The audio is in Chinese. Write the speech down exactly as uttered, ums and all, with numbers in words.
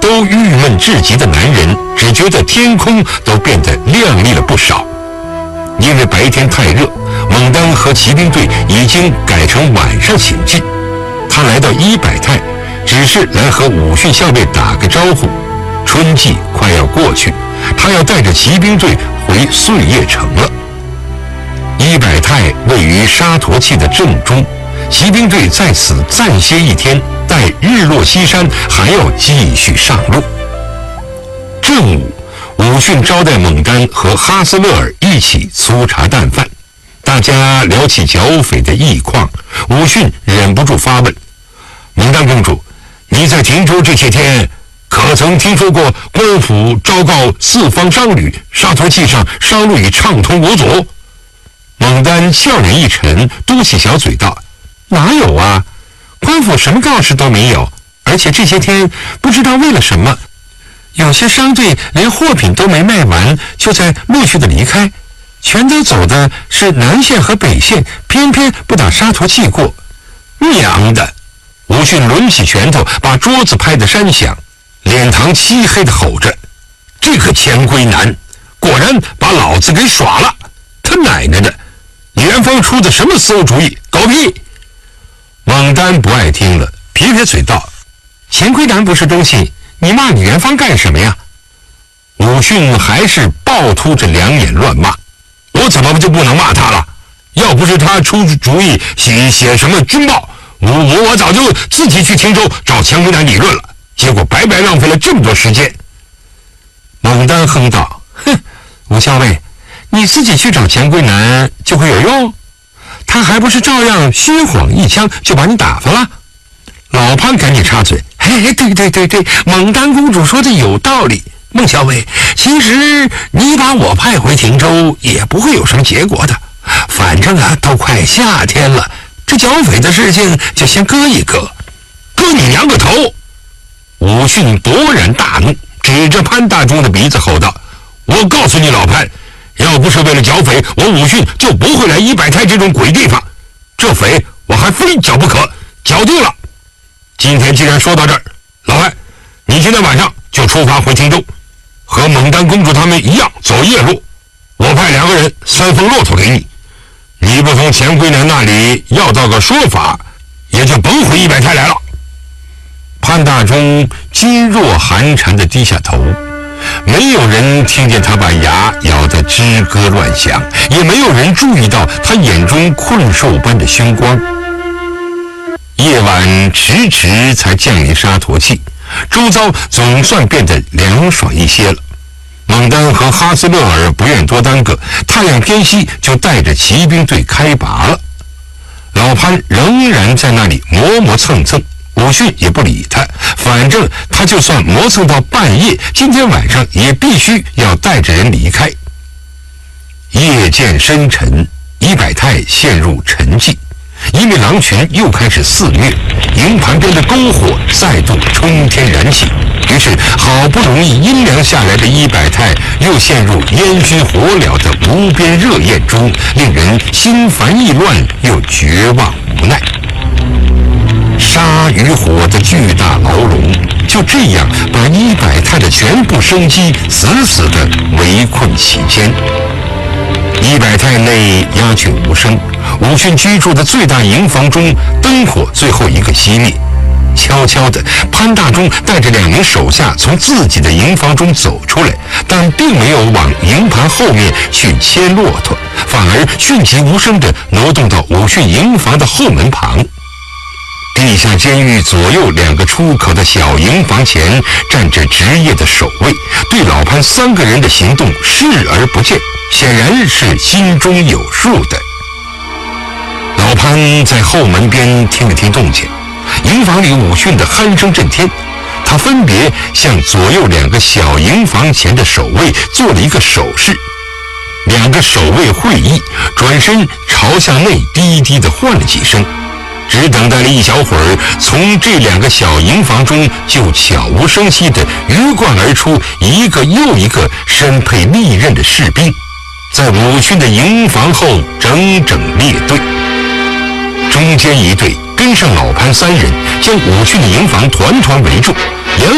都郁闷至极的男人只觉得天空都变得亮丽了不少。因为白天太热，蒙丹和骑兵队已经改成晚上行进。他来到伊百泰，只是来和武训校尉打个招呼。春季快要过去，他要带着骑兵队回碎叶城了。伊百泰位于沙陀契的正中，骑兵队在此暂歇一天，待日落西山，还要继续上路。正午，武训招待蒙丹和哈斯勒尔一起粗茶淡饭，大家聊起剿匪的意况。武训忍不住发问：蒙丹公主，你在廷州这些天，可曾听说过官府昭告四方商旅，沙陀契上商路已畅通无阻？蒙丹笑脸一沉，嘟起小嘴道：哪有啊，官府什么告示都没有，而且这些天不知道为了什么，有些商队连货品都没卖完，就在陆续的离开，全都走的是南线和北线，偏偏不打沙陀契过。娘的！武训抡起拳头，把桌子拍得山响，脸膛漆黑的吼着：这个钱龟男果然把老子给耍了！他奶奶的，李元芳出的什么馊主意？狗屁！蒙丹不爱听了，撇撇嘴道：钱龟男不是东西，你骂李元芳干什么呀？武训还是暴突着两眼乱骂：我怎么就不能骂他了？要不是他出主意写写什么军报，我我我早就自己去汀州找钱龟男理论了，结果白白浪费了这么多时间。蒙丹哼道：哼，武校尉，你自己去找钱龟男就会有用？他还不是照样虚晃一枪就把你打发了？老潘赶紧插嘴：嘿，对对对对，蒙丹公主说的有道理。孟校尉，其实你把我派回汀州也不会有什么结果的，反正啊都快夏天了，这剿匪的事情就先搁一搁。搁你娘个头！武训勃然大怒，指着潘大忠的鼻子吼道：我告诉你老潘，要不是为了剿匪，我武训就不会来伊百泰这种鬼地方，这匪我还非剿不可，剿定了。今天既然说到这儿，老潘，你今天晚上就出发回汀州，和蒙丹公主他们一样走夜路，我派两个人三封骆驼给你，你不从钱龟男那里要到个说法，也就甭回伊百泰来了。潘大忠噤若寒蝉地低下头，没有人听见他把牙咬得吱咯乱响，也没有人注意到他眼中困兽般的凶光。夜晚迟迟才降临沙陀契，周遭总算变得凉爽一些了。蒙丹和哈斯勒尔不愿多耽搁，太阳偏西就带着骑兵队开拔了。老潘仍然在那里磨磨蹭蹭，武训也不理他，反正他就算磨蹭到半夜，今天晚上也必须要带着人离开。夜渐深沉，伊百泰陷入沉寂，因为狼群又开始肆虐，营盘边的篝火再度冲天燃起，于是好不容易阴凉下来的伊百泰又陷入烟熏火燎的无边热焰中，令人心烦意乱又绝望无奈。沙与火的巨大牢笼就这样把伊百泰的全部生机死死地围困其间。伊百泰内鸦雀无声，武训居住的最大营房中灯火最后一个熄灭。悄悄地，潘大忠带着两名手下从自己的营房中走出来，但并没有往营盘后面去牵骆驼，反而迅疾无声地挪动到武训营房的后门旁。地下监狱左右两个出口的小营房前站着职业的守卫，对老潘三个人的行动视而不见，显然是心中有数的。老潘在后门边听了听动静，营房里武训的鼾声震天，他分别向左右两个小营房前的守卫做了一个手势，两个守卫会意，转身朝向内低低地唤了几声。只等待了一小会儿，从这两个小营房中就悄无声息地鱼贯而出一个又一个身佩利刃的士兵，在武训的营房后整整列队。中间一队跟上老潘三人，将武训的营房团团围住，